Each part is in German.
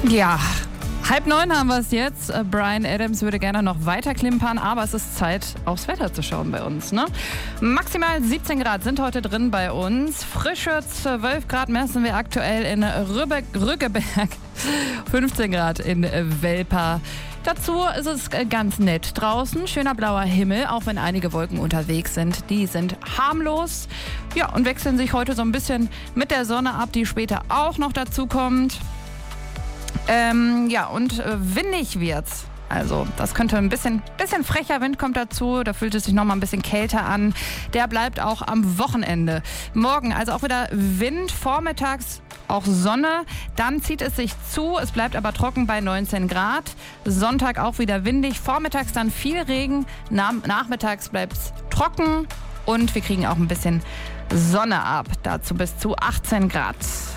Ja, 8:30 haben wir es jetzt. Bryan Adams würde gerne noch weiter klimpern, aber es ist Zeit, aufs Wetter zu schauen bei uns. Ne? Maximal 17 Grad sind heute drin bei uns. Frische 12 Grad messen wir aktuell in Rüggeberg. 15 Grad in Welper. Dazu ist es ganz nett draußen. Schöner blauer Himmel, auch wenn einige Wolken unterwegs sind. Die sind harmlos. Ja, und wechseln sich heute so ein bisschen mit der Sonne ab, die später auch noch dazu kommt. Windig wird's. Also, das könnte ein bisschen frecher Wind kommt dazu. Da fühlt es sich noch mal ein bisschen kälter an. Der bleibt auch am Wochenende. Morgen also auch wieder Wind, vormittags auch Sonne. Dann zieht es sich zu. Es bleibt aber trocken bei 19 Grad. Sonntag auch wieder windig. Vormittags dann viel Regen. Nachmittags bleibt's trocken. Und wir kriegen auch ein bisschen Sonne ab. Dazu bis zu 18 Grad.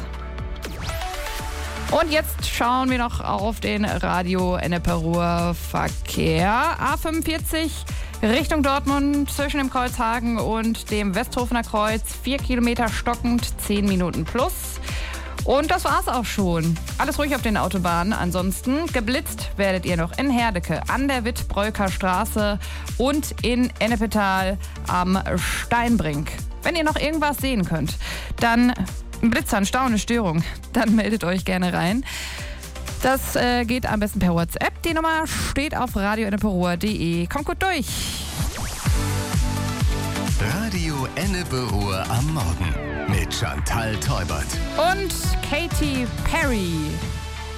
Und jetzt schauen wir noch auf den Radio Ennepe-Ruhr Verkehr. A45 Richtung Dortmund zwischen dem Kreuzhagen und dem Westhofener Kreuz. 4 Kilometer stockend, 10 Minuten plus. Und das war's auch schon. Alles ruhig auf den Autobahnen. Ansonsten geblitzt werdet ihr noch in Herdecke an der Wittbreuker Straße und in Ennepetal am Steinbrink. Wenn ihr noch irgendwas sehen könnt, dann Blitzern, Staunen, Störung, dann meldet euch gerne rein. Das geht am besten per WhatsApp. Die Nummer steht auf radioennepe-ruhr.de. Kommt gut durch. Radio Ennepe-Ruhr am Morgen mit Chantal Teubert Und Katy Perry.